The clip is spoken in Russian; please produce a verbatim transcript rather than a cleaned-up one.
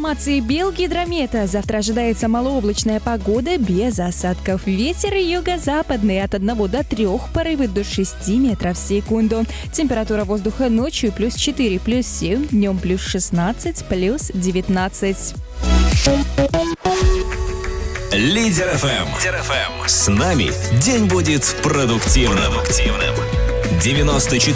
информации Белгидромета. Завтра ожидается малооблачная погода без осадков. Ветер юго-западный от одного до трёх, порывы до шести метров в секунду. Температура воздуха ночью плюс четыре, плюс семь, днем плюс шестнадцать, плюс девятнадцать. Лидер эф эм. С нами день будет продуктивным. девяносто четыре